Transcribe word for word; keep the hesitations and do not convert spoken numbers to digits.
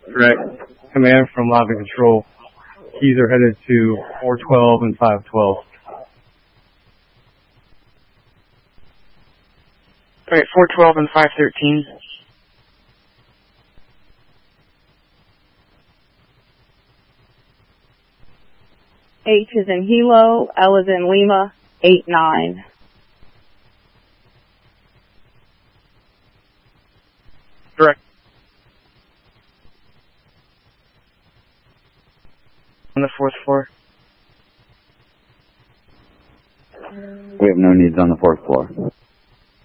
Correct. Command from Live and Control. Keys are headed to four twelve and five twelve. Alright, four twelve and five thirteen. H is in Hilo, L is in Lima, eight nine. Direct. On the fourth floor. We have no needs on the fourth floor.